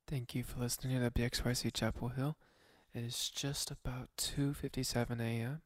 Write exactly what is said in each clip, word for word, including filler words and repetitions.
Thank you for listening to W X Y C Chapel Hill. It is just about two fifty-seven a m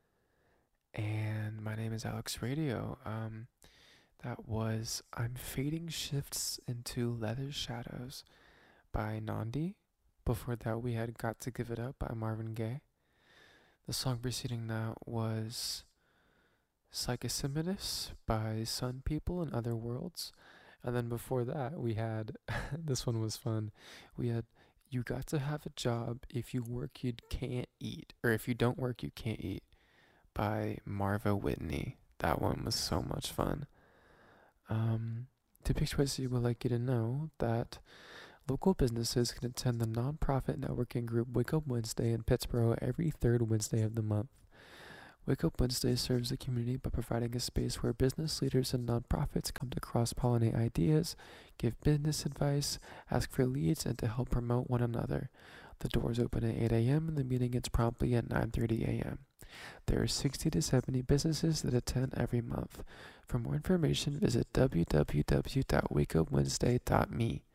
and my name is Alex Radio. Um, that was I'm Fading Shifts into Leather Shadows by Nandi. Before that, we had Got to Give It Up by Marvin Gaye. The song preceding that was Psychosemitis by Sun People and Other Worlds. And then before that, we had this one was fun. We had You Got to Have a Job. If you work, you can't eat. Or if you don't work, you can't eat by Marva Whitney. That one was so much fun. Um, to Picture What You would like you to know that local businesses can attend the nonprofit networking group Wake Up Wednesday in Pittsburgh every third Wednesday of the month. Wake Up Wednesday serves the community by providing a space where business leaders and nonprofits come to cross pollinate ideas, give business advice, ask for leads, and to help promote one another. The doors open at eight a m and the meeting ends promptly at nine thirty a m. There are sixty to seventy businesses that attend every month. For more information, visit w w w dot wake up wednesday dot me.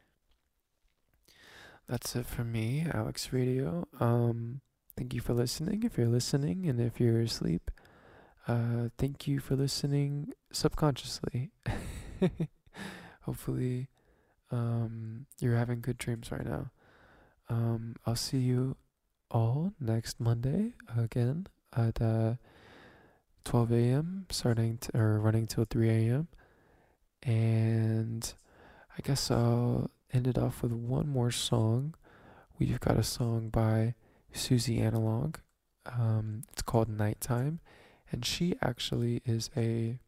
That's it for me, Alex Radio. Um, thank you for listening. If you're listening, and if you're asleep, uh, thank you for listening subconsciously. Hopefully, um, you're having good dreams right now. Um, I'll see you all next Monday again at uh, twelve a m starting to, or running till three a m And I guess I'll end it off with one more song. We've got a song by Susie Analog. Um, it's called Nighttime, and she actually is a.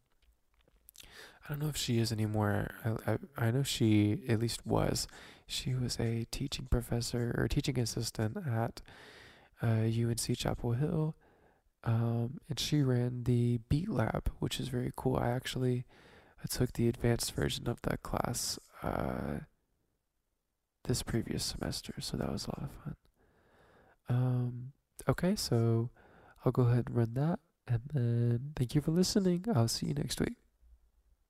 I don't know if she is anymore. I, I, I know she at least was. She was a teaching professor or teaching assistant at uh, U N C Chapel Hill, um, and she ran the Beat Lab, which is very cool. I actually I took the advanced version of that class uh, this previous semester, so that was a lot of fun. Um, okay, so I'll go ahead and run that, and then thank you for listening. I'll see you next week.